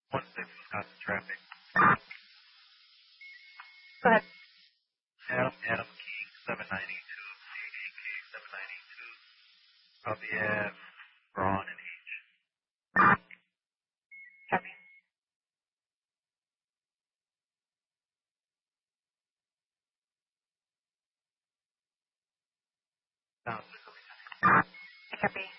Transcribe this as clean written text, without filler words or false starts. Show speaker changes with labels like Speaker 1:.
Speaker 1: Wisconsin traffic.
Speaker 2: Go ahead.
Speaker 1: Adam King, 792, CDK 792, Copy F, Braun and H.
Speaker 2: Copy.
Speaker 1: Sounds good.
Speaker 2: Copy.